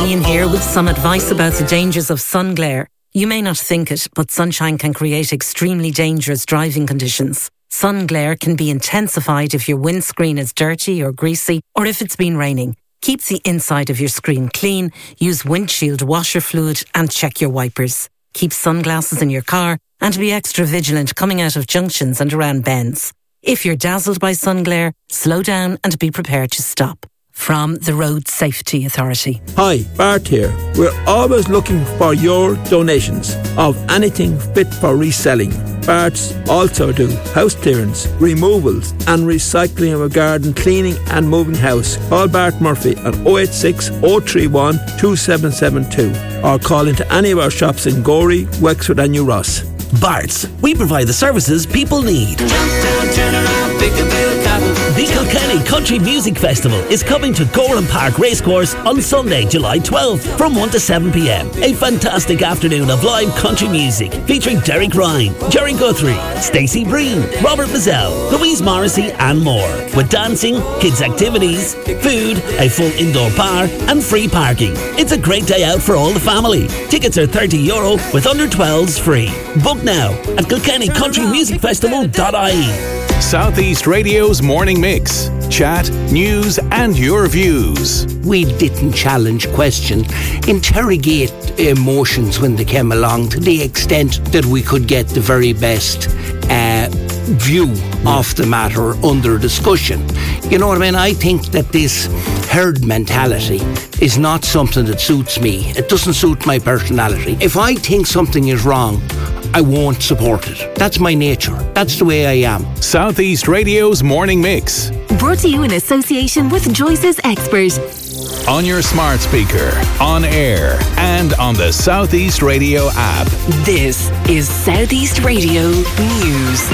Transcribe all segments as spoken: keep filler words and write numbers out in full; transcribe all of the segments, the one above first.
Ian here with some advice about the dangers of sun glare. You may not think it, but sunshine can create extremely dangerous driving conditions. Sun glare can be intensified if your windscreen is dirty or greasy, or if it's been raining. Keep the inside of your screen clean, use windshield washer fluid and check your wipers. Keep sunglasses in your car and be extra vigilant coming out of junctions and around bends. If you're dazzled by sun glare, slow down and be prepared to stop. From the Road Safety Authority. Hi, Bart here. We're always looking for your donations of anything fit for reselling. Bart's also do house clearance, removals and recycling of a garden, cleaning and moving house. Call Bart Murphy on oh eight six, oh three one, two seven seven two or call into any of our shops in Gorey, Wexford and New Ross. Bart's. We provide the services people need. Jump down, turn around, pick a bill, cotton. The Kilkenny Country Music Festival is coming to Gorham Park Racecourse on Sunday, July twelfth from one to seven p.m. A fantastic afternoon of live country music featuring Derek Ryan, Jerry Guthrie, Stacey Breen, Robert Mazzell, Louise Morrissey and more. With dancing, kids activities, food, a full indoor bar and free parking. It's a great day out for all the family. Tickets are thirty euro with under twelves free. Book now at kilkenny country music festival dot I E. Southeast Radio's Morning Mix. Chat, news and your views. We didn't challenge, question, interrogate emotions when they came along to the extent that we could get the very best uh, view yeah. of the matter under discussion. You know what I mean? I think that this herd mentality is not something that suits me. It doesn't suit my personality. If I think something is wrong, I won't support it. That's my nature. That's the way I am. Southeast Radio's Morning Mix. Brought to you in association with Joyce's Expert. On your smart speaker, on air, and on the Southeast Radio app. This is Southeast Radio News.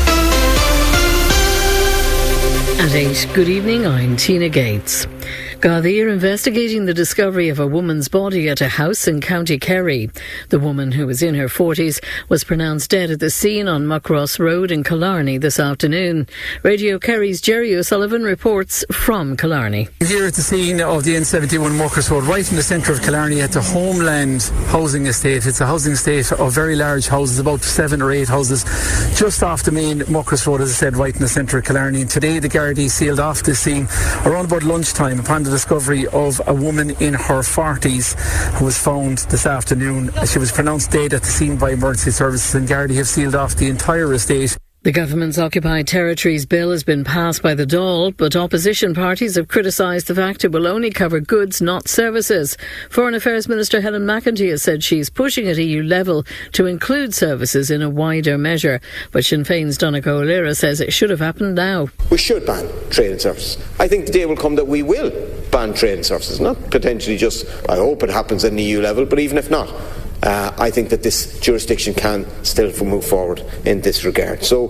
At eight, good evening, I'm Tina Gates. Gardaí are investigating the discovery of a woman's body at a house in County Kerry. The woman, who was in her forties, was pronounced dead at the scene on Muckross Road in Killarney this afternoon. Radio Kerry's Jerry O'Sullivan reports from Killarney. Here at the scene of the N seventy-one Muckross Road, right in the centre of Killarney at the Homeland Housing Estate. It's a housing estate of very large houses, about seven or eight houses, just off the main Muckross Road, as I said, right in the centre of Killarney. And today the Gardaí sealed off this scene around about lunchtime upon the discovery of a woman in her forties who was found this afternoon. She was pronounced dead at the scene by emergency services, and Gardaí have sealed off the entire estate. The government's Occupied Territories Bill has been passed by the Dáil, but opposition parties have criticised the fact it will only cover goods, not services. Foreign Affairs Minister Helen McEntee has said she's pushing at E U level to include services in a wider measure. But Sinn Féin's Donncha O'Leary says it should have happened now. We should ban trade and services. I think the day will come that we will ban trade and services, not potentially just, I hope it happens at an E U level, but even if not, Uh, I think that this jurisdiction can still move forward in this regard. So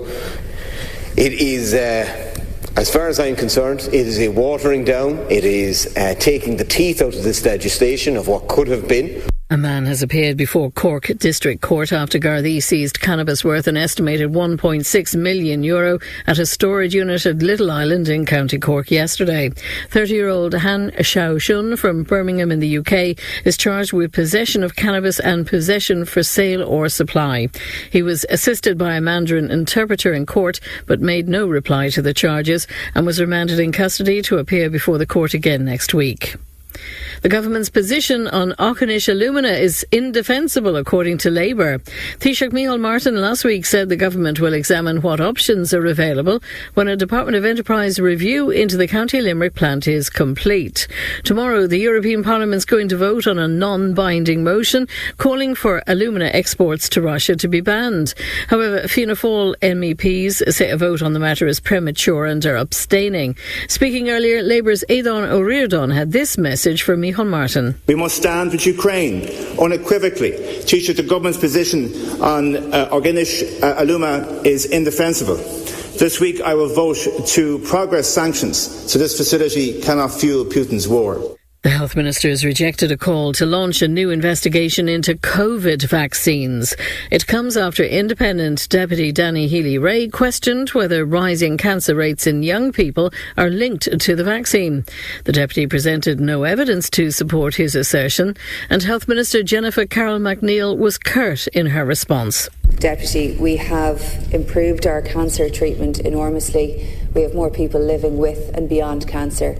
it is, uh, as far as I'm concerned, it is a watering down. It is uh, taking the teeth out of this legislation of what could have been. A man has appeared before Cork District Court after Gardaí seized cannabis worth an estimated one point six million euro at a storage unit at Little Island in County Cork yesterday. thirty-year-old Han Xiaoshun from Birmingham in the U K is charged with possession of cannabis and possession for sale or supply. He was assisted by a Mandarin interpreter in court but made no reply to the charges and was remanded in custody to appear before the court again next week. The government's position on Auchinish Alumina is indefensible, according to Labour. Taoiseach Micheál Martin last week said the government will examine what options are available when a Department of Enterprise review into the County Limerick plant is complete. Tomorrow, the European Parliament is going to vote on a non-binding motion calling for alumina exports to Russia to be banned. However, Fianna Fáil M E Ps say a vote on the matter is premature and are abstaining. Speaking earlier, Labour's Aidan O'Riordan had this message for Micheál Martin. We must stand with Ukraine unequivocally. Taoiseach, the government's position on uh, Auchinish uh, Alumina is indefensible. This week I will vote to progress sanctions so this facility cannot fuel Putin's war. The Health Minister has rejected a call to launch a new investigation into COVID vaccines. It comes after independent Deputy Danny Healy-Rae questioned whether rising cancer rates in young people are linked to the vaccine. The Deputy presented no evidence to support his assertion, and Health Minister Jennifer Carroll McNeill was curt in her response. Deputy, we have improved our cancer treatment enormously. We have more people living with and beyond cancer.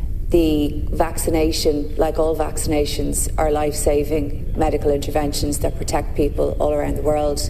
The vaccination, like all vaccinations, are life-saving medical interventions that protect people all around the world.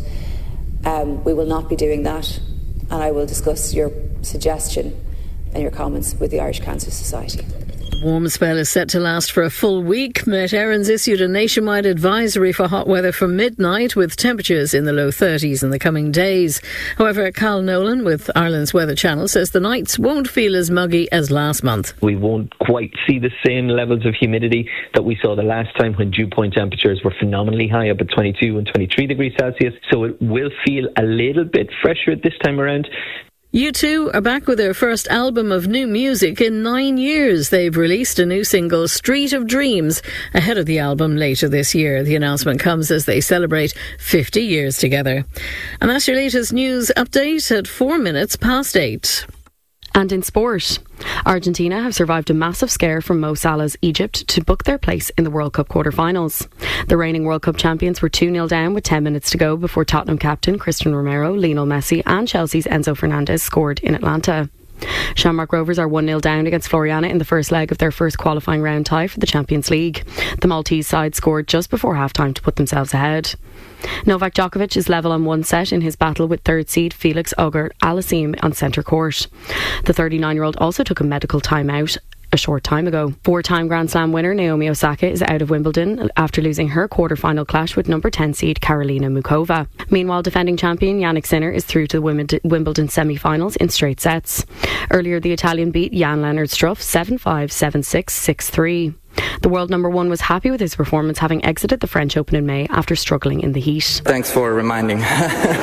Um, we will not be doing that, and I will discuss your suggestion and your comments with the Irish Cancer Society. Warm spell is set to last for a full week. Met Éireann's issued a nationwide advisory for hot weather from midnight, with temperatures in the low thirties in the coming days. However, Cal Nolan with Ireland's Weather Channel says the nights won't feel as muggy as last month. We won't quite see the same levels of humidity that we saw the last time when dew point temperatures were phenomenally high, up at twenty-two and twenty-three degrees Celsius. So it will feel a little bit fresher this time around. U two are back with their first album of new music in nine years. They've released a new single, Street of Dreams, ahead of the album later this year. The announcement comes as they celebrate fifty years together. And that's your latest news update at four minutes past eight. And in sport, Argentina have survived a massive scare from Mo Salah's Egypt to book their place in the World Cup quarter-finals. The reigning World Cup champions were two nil down with ten minutes to go before Tottenham captain Cristiano Romero, Lionel Messi and Chelsea's Enzo Fernandez scored in Atlanta. Shamrock Rovers are one nil down against Floriana in the first leg of their first qualifying round tie for the Champions League. The Maltese side scored just before half-time to put themselves ahead. Novak Djokovic is level on one set in his battle with third seed Felix Auger-Aliassime on centre court. The thirty-nine-year-old also took a medical timeout a short time ago. Four-time Grand Slam winner Naomi Osaka is out of Wimbledon after losing her quarter-final clash with number ten seed Karolina Muchova. Meanwhile, defending champion Jannik Sinner is through to the Wimbledon semi-finals in straight sets. Earlier, the Italian beat Jan-Lennard Struff seven five, seven six, six three. The world number one was happy with his performance, having exited the French Open in May after struggling in the heat. Thanks for reminding. um,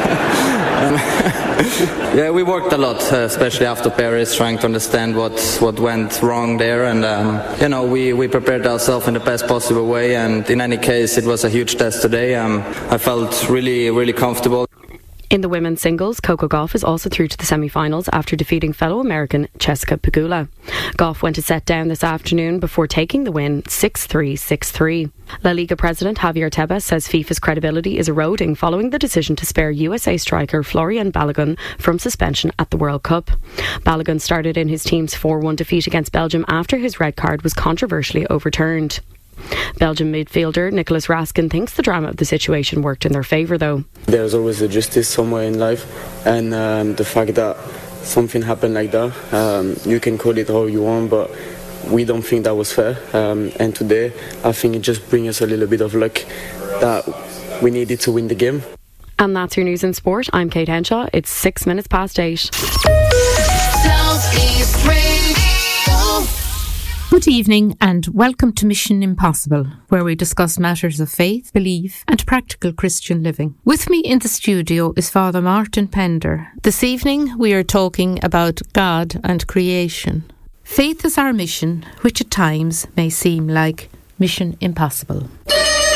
yeah, we worked a lot, uh, especially after Paris, trying to understand what, what went wrong there. And, um, you know, we, we prepared ourselves in the best possible way. And in any case, it was a huge test today. Um, I felt really, really comfortable. In the women's singles, Coco Gauff is also through to the semi-finals after defeating fellow American Jessica Pegula. Gauff went a set down this afternoon before taking the win six three, six three. La Liga president Javier Tebas says FIFA's credibility is eroding following the decision to spare U S A striker Florian Balogun from suspension at the World Cup. Balogun started in his team's four one defeat against Belgium after his red card was controversially overturned. Belgian midfielder Nicolas Raskin thinks the drama of the situation worked in their favour though. There's always a justice somewhere in life, and um, the fact that something happened like that, um, you can call it how you want, but we don't think that was fair. Um, and today I think it just brings us a little bit of luck that we needed to win the game. And that's your news in sport. I'm Kate Henshaw. It's six minutes past eight. South East Radio. Good evening and welcome to Mission Impossible, where we discuss matters of faith, belief and practical Christian living. With me in the studio is Father Martin Pender. This evening we are talking about God and creation. Faith is our mission, which at times may seem like Mission Impossible.